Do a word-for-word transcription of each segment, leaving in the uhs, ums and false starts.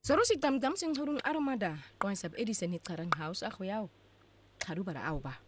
Sorosi tam tam sing hurung aromada konsep edisen ni karang house ako yaw. Karu bara aw ba.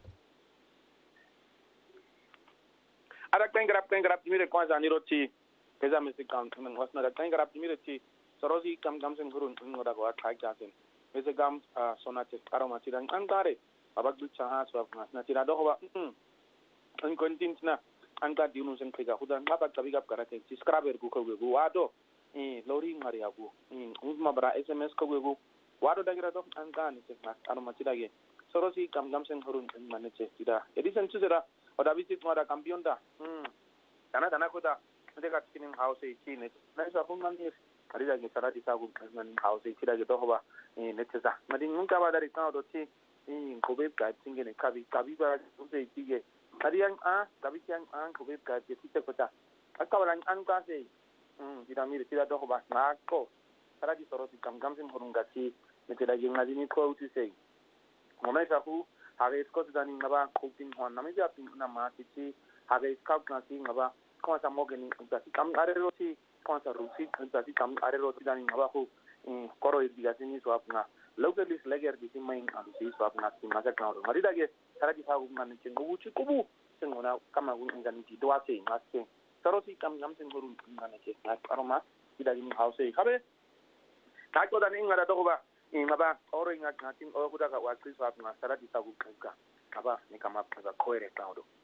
Ada tengrap tengrap timire kwanza ni roti pesa mesi kam nang wasna da tengrap timire ti sorosi kam kam sing hurung ngoda ko athai jasen mese gam sonate aroma ti dan angare babak du cha so na ti da do ba en kontin na anga diunu sing pega hudan babak tabi gap karate ti scraber ku ko go wado eh lori maria ku eh umma bara sms ko go wado dagira do anga ni se na aroma ti dage sorosi kam kam sing hurung manete ti da edison chuzera oda visit ngada kampionda hmm kana kana koda ndeka tining house e chine na isa fungan ni ari da ngisara di sagu nan house e chira ge to hoba e netesa madi nunca ba dari ta do chi e kobe ka tinge ne kabi kabi ba use tige ari yang a kabi yang an kobe ka je ti kota akawalan an ka se hmm dira mi tira do hoba na ko sara di soro ti kam kam sim horunga chi netera ge ngadi ni ko uti se ngomai sa hu hage skot dani ngaba cooking hon nami ja pin na ma ti hage scout na si ngaba ko sa mogeni ta si kam are roti ko sa rusi ta si kam are roti dani ngaba ko koro diga sini so apna locally slager di main alu si so apna si maga ka ro mari dage sara di sagu man chen bu chi kubu sengona kama gun ngani ti do ase ngaske sarosi kam nam sen horun ngana ke na aroma ida ni house e kabe ta ko dani ngara do ba ngaba oro ingat ngatin o kuda ka wa kris apna sara di sagu ka kaba ni kama ka koere ka ro